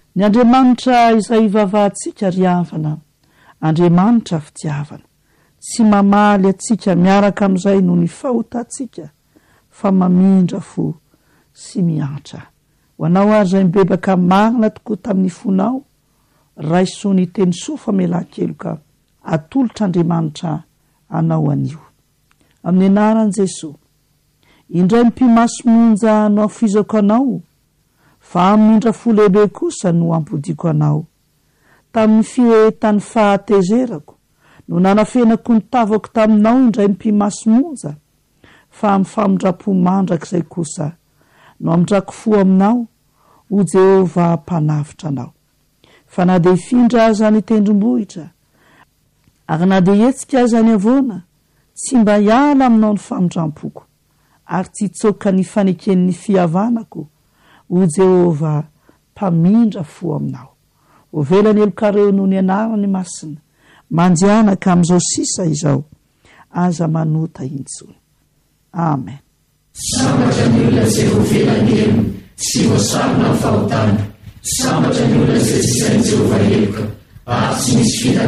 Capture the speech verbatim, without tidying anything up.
ny Andriamanitra izay ivavahantsika ry havana, Andriamanitra fitiavana, tsy mamaly atsika miaraka amin'izay no ny fahotantsika, fa mamindra fo sy miantra. Ho anao ary izay mibebaka marina tokoa tamin'ny fonao, raiso ny teny soa famelan-keloka, atolotr'Andriamanitra anao anio. Amin'ny anaran'i Jesosy, indray mpimasomonja no afizako anao, fa amindra fo lehibe kosa no ampodiko anao. Tamin'ny firehetany fahatezerako no nanafenako ny tavako taminao indray mpimasomonja, fa amin'ny famondrapo mandrakizay kosa no amondrako fo aminao, ho Jehova mpanavitra anao. Fa na dia hifindra aza ny tendrombohitra, ary na dia hetsika aza ny avoana, tsy mba hiala aminao ny famondrampoko, ary tsy hitsoka ny faneken'ny fihavanako, ho Jehova mpamindra fo aminao. Ho velany elokareo no ny anarany masina, mandianaka amin'izao sisa izao, aza manota intsony. Amen. Sambatra ny olona izay ho velany elo, tsy voasarona ny fahotana. Sambatra ny olona izay tsy sain'i Jehova heloka, ary tsy misy